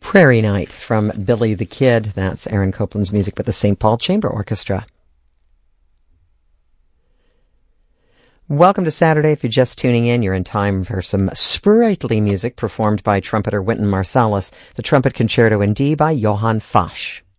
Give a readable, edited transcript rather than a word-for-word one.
Prairie Night from Billy the Kid. That's Aaron Copland's music with the St. Paul Chamber Orchestra. Welcome to Saturday. If you're just tuning in, you're in time for some sprightly music performed by trumpeter Wynton Marsalis, the Trumpet Concerto in D by Johann Fasch.